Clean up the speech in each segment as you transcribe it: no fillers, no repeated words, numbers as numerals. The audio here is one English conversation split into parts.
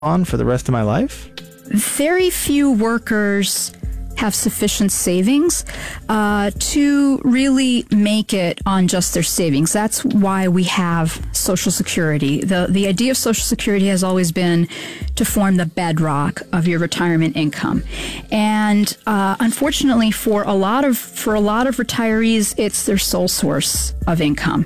on for the rest of my life? Very few workers have sufficient savings to really make it on just their savings. That's why we have Social Security. The idea of Social Security has always been to form the bedrock of your retirement income. And unfortunately, for a lot of retirees, it's their sole source of income.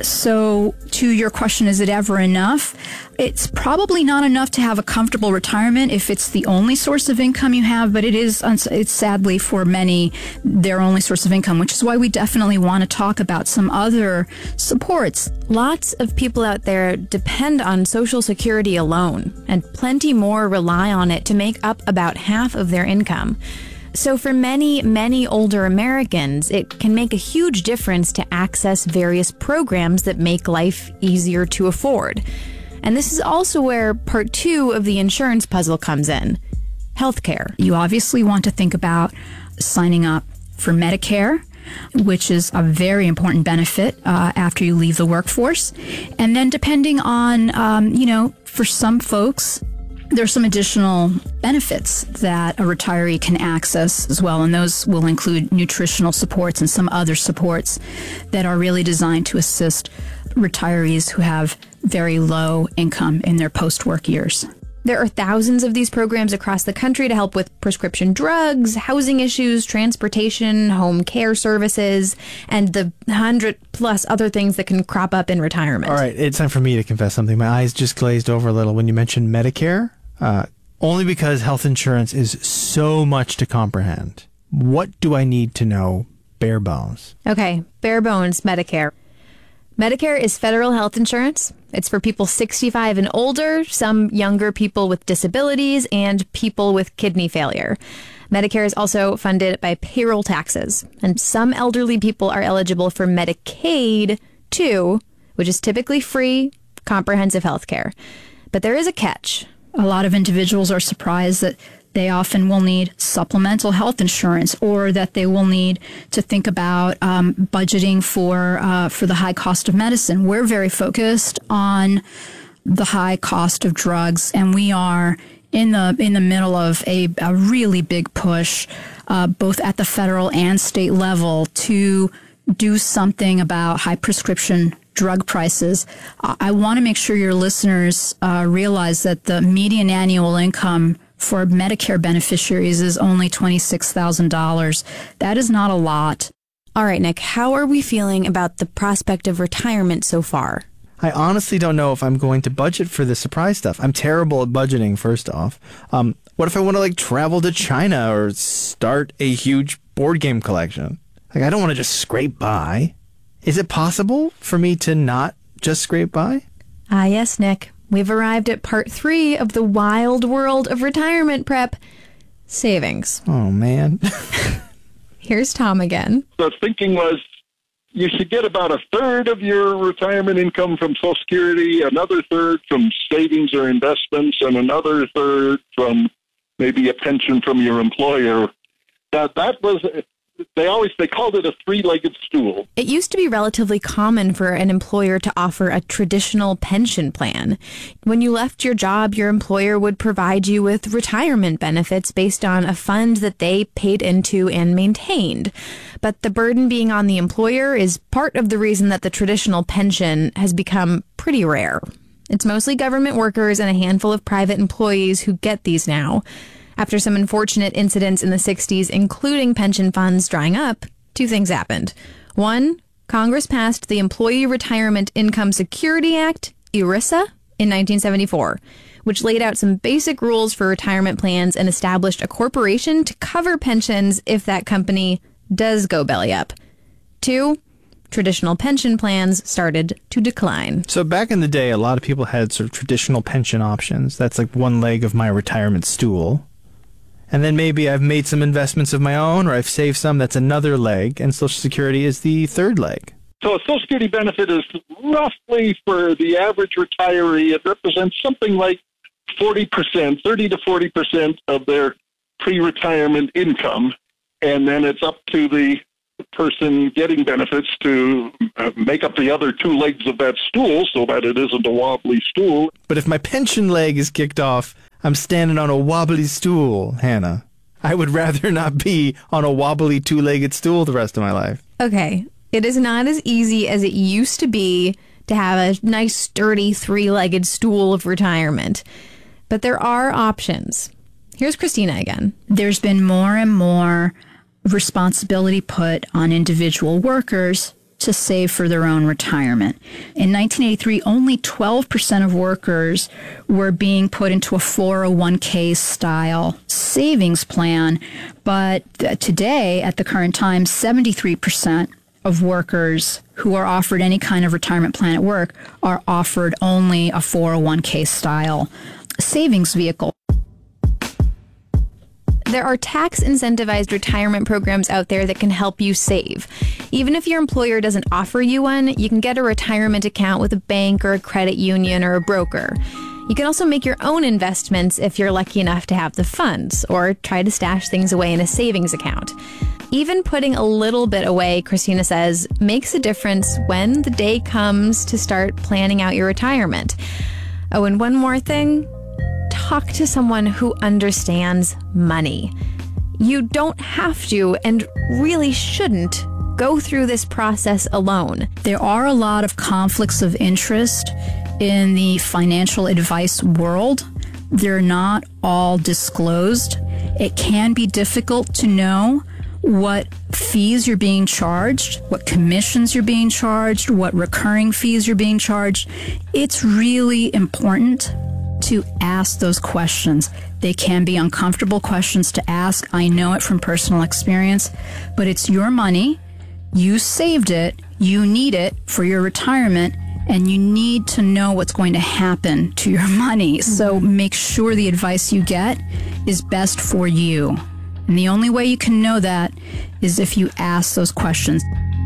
So to your question, is it ever enough? It's probably not enough to have a comfortable retirement if it's the only source of income you have, but it's sadly for many their only source of income, which is why we definitely want to talk about some other supports. Lots of people out there depend on Social Security alone, and plenty more rely on it to make up about half of their income. So for many, many older Americans, it can make a huge difference to access various programs that make life easier to afford. And this is also where part 2 of the insurance puzzle comes in: healthcare. You obviously want to think about signing up for Medicare, which is a very important benefit after you leave the workforce. And then depending on, for some folks, there's some additional benefits that a retiree can access as well, and those will include nutritional supports and some other supports that are really designed to assist retirees who have very low income in their post-work years. There are thousands of these programs across the country to help with prescription drugs, housing issues, transportation, home care services, and the 100+ other things that can crop up in retirement. All right, it's time for me to confess something. My eyes just glazed over a little when you mentioned Medicare, only because health insurance is so much to comprehend. What do I need to know bare bones? Okay, bare bones, Medicare. Medicare is federal health insurance. It's for people 65 and older, some younger people with disabilities, and people with kidney failure. Medicare is also funded by payroll taxes, and some elderly people are eligible for Medicaid, too, which is typically free, comprehensive health care. But there is a catch. A lot of individuals are surprised that they often will need supplemental health insurance, or that they will need to think about budgeting for the high cost of medicine. We're very focused on the high cost of drugs, and we are in the middle of a really big push, both at the federal and state level, to do something about high prescription drug prices. I want to make sure your listeners realize that the median annual income for Medicare beneficiaries is only $26,000. That is not a lot. All right, Nick, how are we feeling about the prospect of retirement so far? I honestly don't know if I'm going to budget for the surprise stuff. I'm terrible at budgeting, first off. What if I want to travel to China or start a huge board game collection? I don't want to just scrape by. Is it possible for me to not just scrape by? Ah, yes, Nick. We've arrived at part 3 of the wild world of retirement prep: savings. Oh, man. Here's Tom again. The thinking was you should get about a third of your retirement income from Social Security, another third from savings or investments, and another third from maybe a pension from your employer. That was... They called it a three-legged stool. It used to be relatively common for an employer to offer a traditional pension plan. When you left your job, your employer would provide you with retirement benefits based on a fund that they paid into and maintained. But the burden being on the employer is part of the reason that the traditional pension has become pretty rare. It's mostly government workers and a handful of private employees who get these now. After some unfortunate incidents in the 60s, including pension funds drying up, 2 things happened. 1, Congress passed the Employee Retirement Income Security Act, ERISA, in 1974, which laid out some basic rules for retirement plans and established a corporation to cover pensions if that company does go belly up. 2, traditional pension plans started to decline. So back in the day, a lot of people had sort of traditional pension options. That's one leg of my retirement stool. And then maybe I've made some investments of my own, or I've saved some. That's another leg. And Social Security is the third leg. So a Social Security benefit is roughly, for the average retiree, it represents something like 40%, 30 to 40% of their pre-retirement income. And then it's up to the the person getting benefits to make up the other two legs of that stool so that it isn't a wobbly stool. But if my pension leg is kicked off, I'm standing on a wobbly stool, Hannah. I would rather not be on a wobbly two-legged stool the rest of my life. Okay, it is not as easy as it used to be to have a nice, sturdy, three-legged stool of retirement. But there are options. Here's Christina again. There's been more and more responsibility put on individual workers to save for their own retirement. In 1983, only 12% of workers were being put into a 401k style savings plan, but today, at the current time, 73% of workers who are offered any kind of retirement plan at work are offered only a 401k style savings vehicle. There are tax-incentivized retirement programs out there that can help you save. Even if your employer doesn't offer you one, you can get a retirement account with a bank or a credit union or a broker. You can also make your own investments if you're lucky enough to have the funds, or try to stash things away in a savings account. Even putting a little bit away, Christina says, makes a difference when the day comes to start planning out your retirement. Oh, and one more thing. Talk to someone who understands money. You don't have to, and really shouldn't, go through this process alone. There are a lot of conflicts of interest in the financial advice world. They're not all disclosed. It can be difficult to know what fees you're being charged, what commissions you're being charged, what recurring fees you're being charged. It's really important to ask those questions. They can be uncomfortable questions to ask. I know it from personal experience, but it's your money. You saved it. You need it for your retirement, and you need to know what's going to happen to your money. So make sure the advice you get is best for you. And the only way you can know that is if you ask those questions.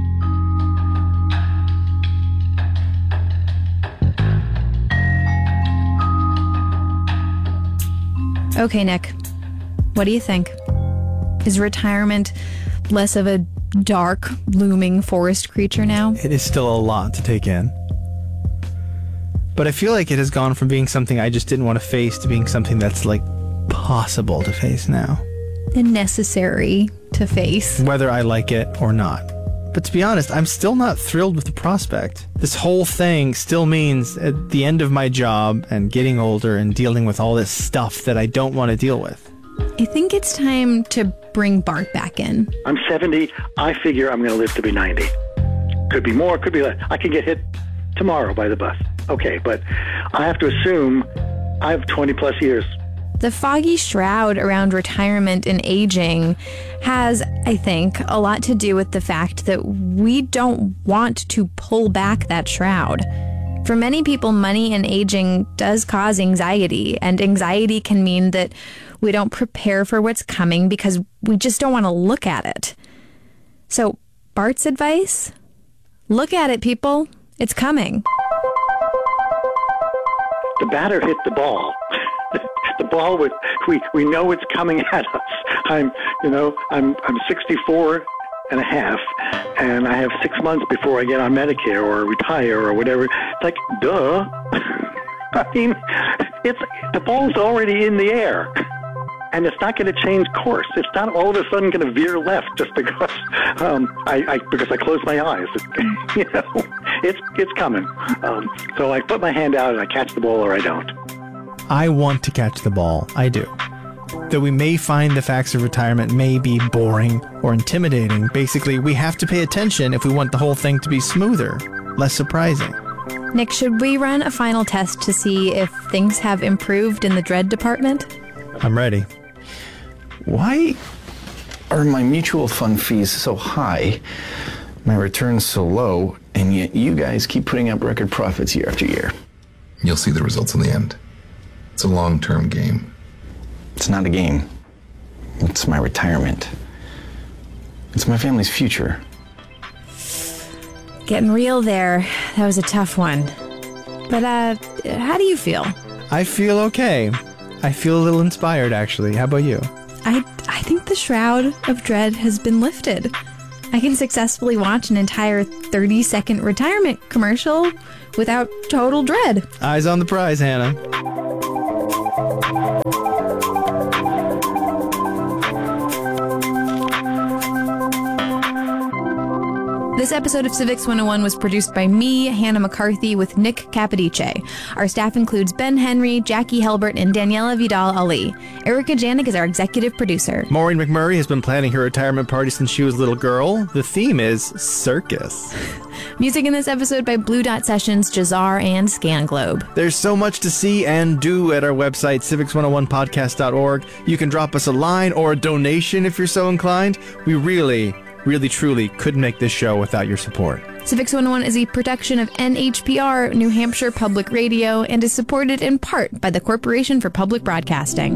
Okay, Nick, what do you think? Is retirement less of a dark, looming forest creature now? It is still a lot to take in. But I feel like it has gone from being something I just didn't want to face to being something that's like possible to face now. And necessary to face. Whether I like it or not. But to be honest, I'm still not thrilled with the prospect. This whole thing still means at the end of my job and getting older and dealing with all this stuff that I don't want to deal with. I think it's time to bring Bart back in. I'm 70. I figure I'm going to live to be 90. Could be more, could be less. I could get hit tomorrow by the bus. Okay, but I have to assume I have 20 plus years. The foggy shroud around retirement and aging has, I think, a lot to do with the fact that we don't want to pull back that shroud. For many people, money and aging does cause anxiety, and anxiety can mean that we don't prepare for what's coming because we just don't want to look at it. So, Bart's advice? Look at it, people. It's coming. The batter hit the ball. The ball with we know it's coming at us. I'm 64 and a half, and I have 6 months before I get on Medicare or retire or whatever. It's like, duh. I mean, the ball's already in the air, and it's not going to change course. It's not all of a sudden going to veer left just because I closed my eyes. It's coming. So I put my hand out and I catch the ball or I don't. I want to catch the ball. I do. Though we may find the facts of retirement may be boring or intimidating, basically we have to pay attention if we want the whole thing to be smoother, less surprising. Nick, should we run a final test to see if things have improved in the dread department? I'm ready. Why are my mutual fund fees so high, my returns so low, and yet you guys keep putting up record profits year after year? You'll see the results in the end. It's a long-term game. It's not a game. It's my retirement. It's my family's future. Getting real there. That was a tough one. But, how do you feel? I feel okay. I feel a little inspired, actually. How about you? I think the shroud of dread has been lifted. I can successfully watch an entire 30-second retirement commercial without total dread. Eyes on the prize, Hannah. This episode of Civics 101 was produced by me, Hannah McCarthy, with Nick Capodice. Our staff includes Ben Henry, Jackie Helbert, and Daniela Vidal-Ali. Erica Janik is our executive producer. Maureen McMurray has been planning her retirement party since she was a little girl. The theme is circus. Music in this episode by Blue Dot Sessions, Jazar, and Scan Globe. There's so much to see and do at our website, civics101podcast.org. You can drop us a line or a donation if you're so inclined. We really, truly couldn't make this show without your support. Civics 101 is a production of NHPR, New Hampshire Public Radio, and is supported in part by the Corporation for Public Broadcasting.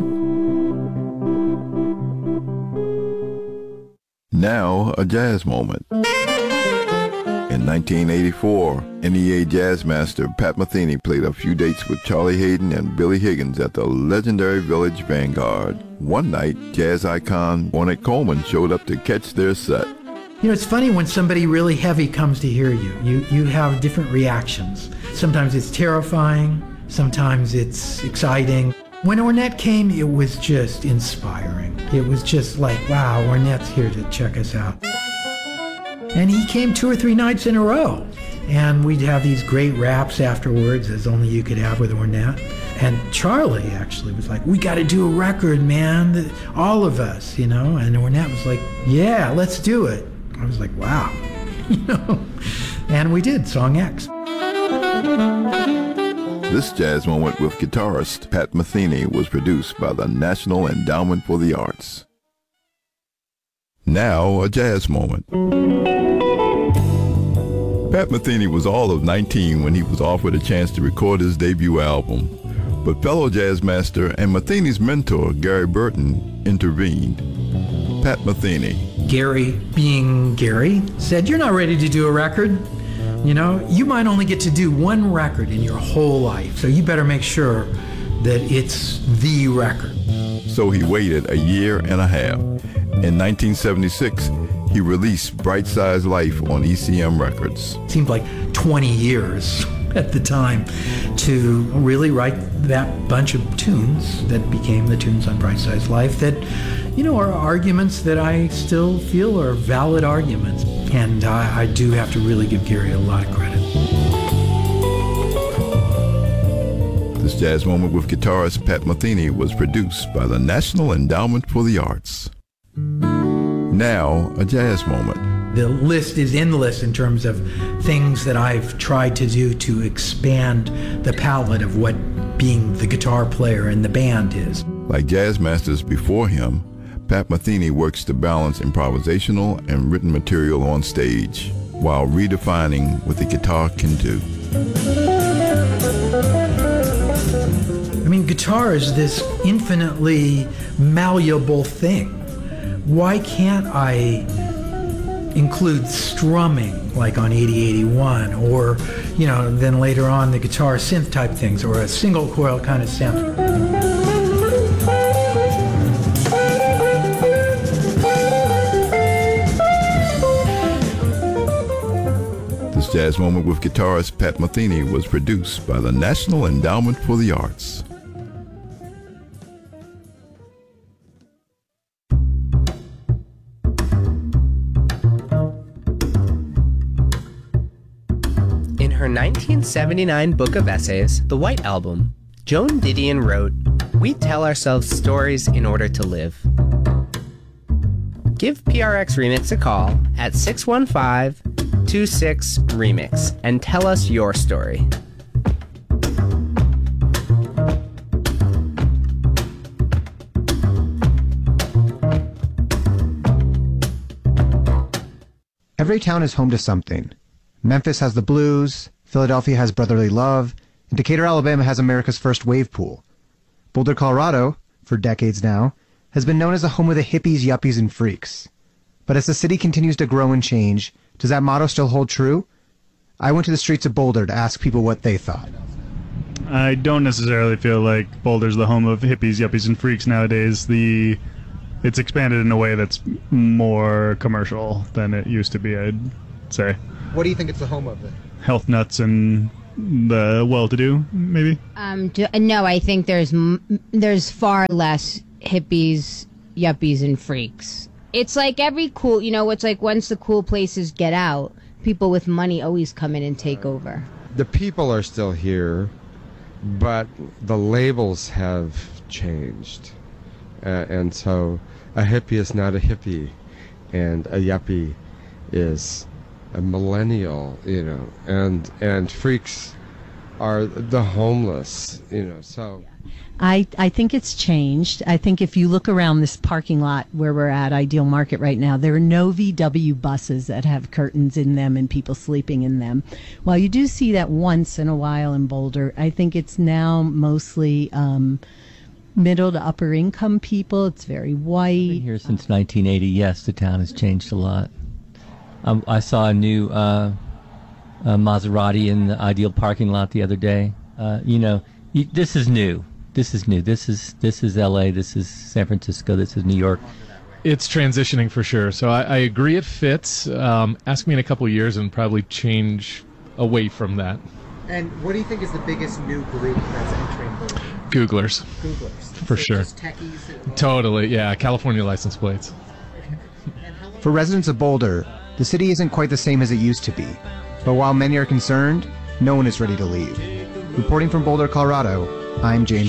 Now, a jazz moment. In 1984, NEA jazz master Pat Metheny played a few dates with Charlie Haden and Billy Higgins at the legendary Village Vanguard. One night, jazz icon Ornette Coleman showed up to catch their set. You know, it's funny when somebody really heavy comes to hear you. You have different reactions. Sometimes it's terrifying. Sometimes it's exciting. When Ornette came, it was just inspiring. It was just like, wow, Ornette's here to check us out. And he came 2 or 3 nights in a row. And we'd have these great raps afterwards, as only you could have with Ornette. And Charlie actually was like, we got to do a record, man. All of us, you know. And Ornette was like, yeah, let's do it. I was like, wow. You know. And we did, Song X. This jazz moment with guitarist Pat Metheny was produced by the National Endowment for the Arts. Now, a jazz moment. Pat Metheny was all of 19 when he was offered a chance to record his debut album. But fellow jazz master and Metheny's mentor, Gary Burton, intervened. Pat Metheny. Gary, being Gary, said, you're not ready to do a record. You know, you might only get to do one record in your whole life, so you better make sure that it's the record. So he waited a year and a half. In 1976, he released Bright Size Life on ECM Records. It seemed like 20 years at the time to really write that bunch of tunes that became the tunes on Bright Size Life that, you know, are arguments that I still feel are valid arguments. And I do have to really give Gary a lot of credit. This jazz moment with guitarist Pat Metheny was produced by the National Endowment for the Arts. Now, a jazz moment. The list is endless in terms of things that I've tried to do to expand the palette of what being the guitar player in the band is. Like jazz masters before him, Pat Metheny works to balance improvisational and written material on stage while redefining what the guitar can do. I mean, guitar is this infinitely malleable thing. Why can't I include strumming like on 8081 or, you know, then later on the guitar synth type things or a single coil kind of sound? This jazz moment with guitarist Pat Metheny was produced by the National Endowment for the Arts. In her 1979 book of essays, The White Album, Joan Didion wrote, "We tell ourselves stories in order to live." Give PRX Remix a call at 615-26-REMIX and tell us your story. Every town is home to something. Memphis has the blues, Philadelphia has brotherly love, and Decatur, Alabama has America's first wave pool. Boulder, Colorado, for decades now, has been known as the home of the hippies, yuppies, and freaks. But as the city continues to grow and change, does that motto still hold true? I went to the streets of Boulder to ask people what they thought. I don't necessarily feel like Boulder's the home of hippies, yuppies, and freaks nowadays. The it's expanded in a way that's more commercial than it used to be, I'd say. What do you think it's the home of then? Health nuts and the well-to-do, maybe? No, I think there's far less hippies, yuppies, and freaks. It's like every cool, it's like once the cool places get out, people with money always come in and take over. The people are still here, but the labels have changed. And so a hippie is not a hippie, and a yuppie is a millennial, and freaks are the homeless, so. I think it's changed. I think if you look around this parking lot where we're at, Ideal Market right now, there are no VW buses that have curtains in them and people sleeping in them. While you do see that once in a while in Boulder, I think it's now mostly middle to upper income people. It's very white. I've been here since 1980. Yes, the town has changed a lot. I saw a new Maserati in the Ideal parking lot the other day. This is new. This is new. This is LA. This is San Francisco. This is New York. It's transitioning for sure. So I agree it fits. Ask me in a couple of years and probably change away from that. And what do you think is the biggest new group that's entering Boulder? Googlers. For sure. Just techies? Totally, yeah. California license plates. For residents of Boulder, the city isn't quite the same as it used to be. But while many are concerned, no one is ready to leave. Reporting from Boulder, Colorado, I'm James